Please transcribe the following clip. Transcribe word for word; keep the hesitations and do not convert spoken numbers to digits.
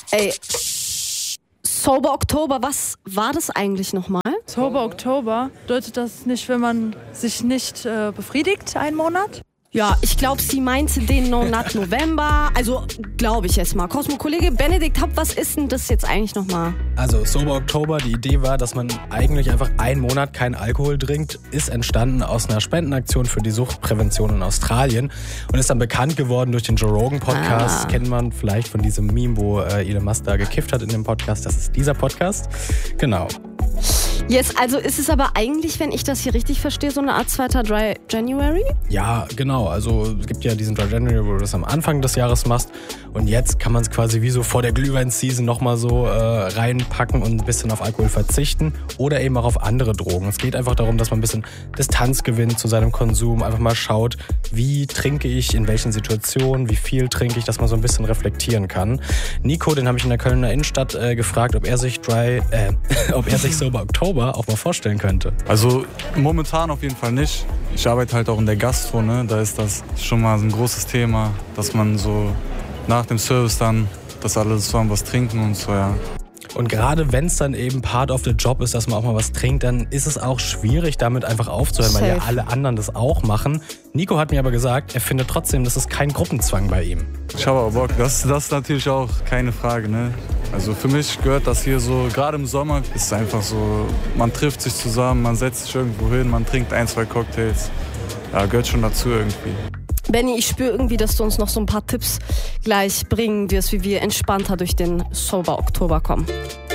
Ey, Sober Oktober, was war das eigentlich nochmal? Sober Oktober, bedeutet das nicht, wenn man sich nicht äh, befriedigt, einen Monat? Ja, ich glaube, sie meinte den Monat November. Also, glaube ich jetzt mal. Cosmo-Kollege Benedikt Happ, was ist denn das jetzt eigentlich nochmal? Also, Sober Oktober, die Idee war, dass man eigentlich einfach einen Monat keinen Alkohol trinkt, ist entstanden aus einer Spendenaktion für die Suchtprävention in Australien und ist dann bekannt geworden durch den Joe Rogan Podcast. Ah. Kennt man vielleicht von diesem Meme, wo äh, Elon Musk da gekifft hat in dem Podcast. Das ist dieser Podcast. Genau. Yes, also ist es aber eigentlich, wenn ich das hier richtig verstehe, so eine Art zweiter Dry January? Ja, genau. Also es gibt ja diesen Dry January, wo du das am Anfang des Jahres machst und jetzt kann man es quasi wie so vor der Glühwein-Season nochmal so äh, reinpacken und ein bisschen auf Alkohol verzichten oder eben auch auf andere Drogen. Es geht einfach darum, dass man ein bisschen Distanz gewinnt zu seinem Konsum, einfach mal schaut, wie trinke ich, in welchen Situationen, wie viel trinke ich, dass man so ein bisschen reflektieren kann. Nico, den habe ich in der Kölner Innenstadt äh, gefragt, ob er sich Dry, äh, ob er sich Sober Oktober auch mal vorstellen könnte. Also momentan auf jeden Fall nicht. Ich arbeite halt auch in der Gastro, ne? Da ist das schon mal ein großes Thema, dass man so nach dem Service dann, dass alle zusammen was trinken und so, ja. Und gerade wenn es dann eben Part of the Job ist, dass man auch mal was trinkt, dann ist es auch schwierig, damit einfach aufzuhören, weil ja alle anderen das auch machen. Nico hat mir aber gesagt, er findet trotzdem, das ist kein Gruppenzwang bei ihm. Ich habe aber Bock, das, das ist natürlich auch keine Frage, ne? Also für mich gehört das hier so, gerade im Sommer ist es einfach so, man trifft sich zusammen, man setzt sich irgendwo hin, man trinkt ein, zwei Cocktails. Ja, gehört schon dazu irgendwie. Benni, ich spüre irgendwie, dass du uns noch so ein paar Tipps gleich bringen wirst, wie wir entspannter durch den Sober Oktober kommen.